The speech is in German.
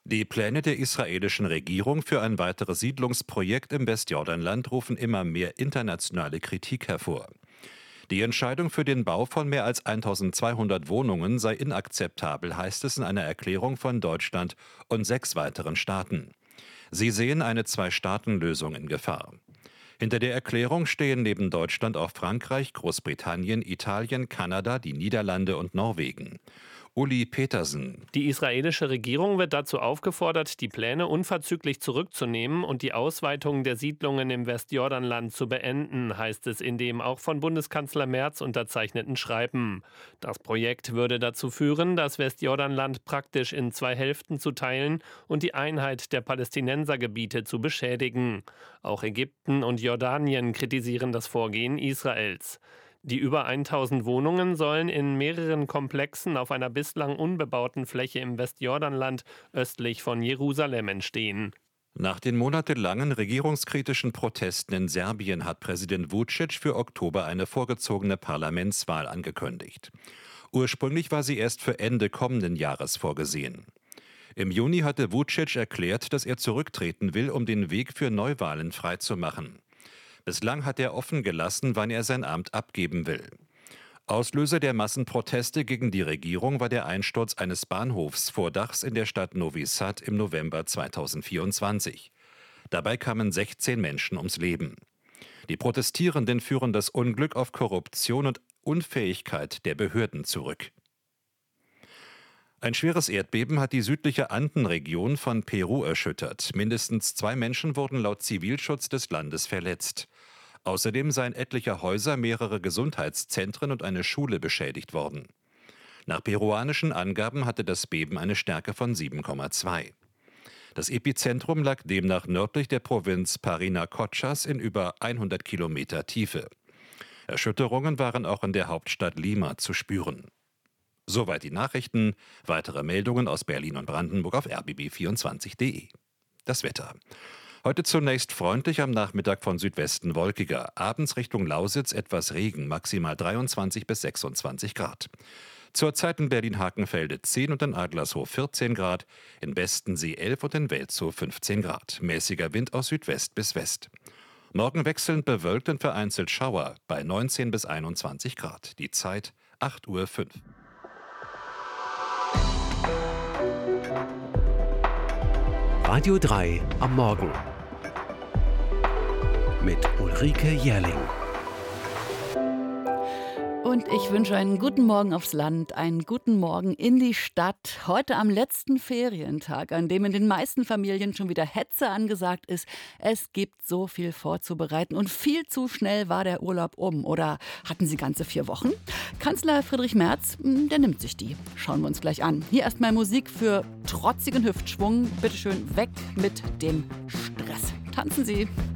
Die Pläne der israelischen Regierung für ein weiteres Siedlungsprojekt im Westjordanland rufen immer mehr internationale Kritik hervor. Die Entscheidung für den Bau von mehr als 1200 Wohnungen sei inakzeptabel, heißt es in einer Erklärung von Deutschland und 6 weiteren Staaten. Sie sehen eine Zwei-Staaten-Lösung in Gefahr. Hinter der Erklärung stehen neben Deutschland auch Frankreich, Großbritannien, Italien, Kanada, die Niederlande und Norwegen. Uli Petersen. Die israelische Regierung wird dazu aufgefordert, die Pläne unverzüglich zurückzunehmen und die Ausweitung der Siedlungen im Westjordanland zu beenden, heißt es in dem auch von Bundeskanzler Merz unterzeichneten Schreiben. Das Projekt würde dazu führen, das Westjordanland praktisch in 2 Hälften zu teilen und die Einheit der Palästinensergebiete zu beschädigen. Auch Ägypten und Jordanien kritisieren das Vorgehen Israels. Die über 1000 Wohnungen sollen in mehreren Komplexen auf einer bislang unbebauten Fläche im Westjordanland östlich von Jerusalem entstehen. Nach den monatelangen regierungskritischen Protesten in Serbien hat Präsident Vučić für Oktober eine vorgezogene Parlamentswahl angekündigt. Ursprünglich war sie erst für Ende kommenden Jahres vorgesehen. Im Juni hatte Vučić erklärt, dass er zurücktreten will, um den Weg für Neuwahlen freizumachen. Bislang hat er offen gelassen, wann er sein Amt abgeben will. Auslöser der Massenproteste gegen die Regierung war der Einsturz eines Bahnhofsvordachs in der Stadt Novi Sad im November 2024. Dabei kamen 16 Menschen ums Leben. Die Protestierenden führen das Unglück auf Korruption und Unfähigkeit der Behörden zurück. Ein schweres Erdbeben hat die südliche Andenregion von Peru erschüttert. Mindestens 2 Menschen wurden laut Zivilschutz des Landes verletzt. Außerdem seien etliche Häuser, mehrere Gesundheitszentren und eine Schule beschädigt worden. Nach peruanischen Angaben hatte das Beben eine Stärke von 7,2. Das Epizentrum lag demnach nördlich der Provinz Parinacotchas in über 100 Kilometer Tiefe. Erschütterungen waren auch in der Hauptstadt Lima zu spüren. Soweit die Nachrichten. Weitere Meldungen aus Berlin und Brandenburg auf rbb24.de. Das Wetter. Heute zunächst freundlich, am Nachmittag von Südwesten wolkiger. Abends Richtung Lausitz etwas Regen, maximal 23 bis 26 Grad. Zurzeit in Berlin-Hakenfelde 10 und in Adlershof 14 Grad, in Bestensee 11 und in Welzow 15 Grad. Mäßiger Wind aus Südwest bis West. Morgen wechselnd bewölkt und vereinzelt Schauer bei 19 bis 21 Grad. Die Zeit 8:05 Uhr. Radio 3 am Morgen mit Ulrike Jährling. Und ich wünsche einen guten Morgen aufs Land, einen guten Morgen in die Stadt. Heute am letzten Ferientag, an dem in den meisten Familien schon wieder Hetze angesagt ist. Es gibt so viel vorzubereiten und viel zu schnell war der Urlaub um. Oder hatten Sie ganze 4 Wochen? Kanzler Friedrich Merz, der nimmt sich die. Schauen wir uns gleich an. Hier erstmal Musik für trotzigen Hüftschwung. Bitte schön weg mit dem Stress. Tanzen Sie.